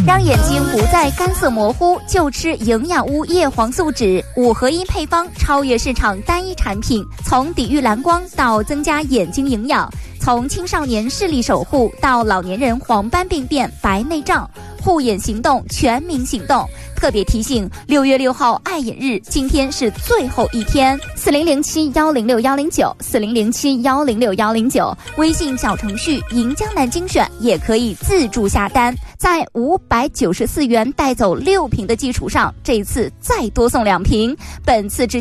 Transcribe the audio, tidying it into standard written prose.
让眼睛不再干涩模糊，就吃营养屋叶黄素酯5合1配方，超越市场单一产品，从抵御蓝光到增加眼睛营养，从青少年视力守护到老年人黄斑病变、白内障，护眼行动全民行动。特别提醒，6月6号爱眼日，今天是最后一天。4007106109，4007106109，微信小程序银江南精选也可以自助下单，在594元带走6瓶的基础上，这次再多送2瓶。本次直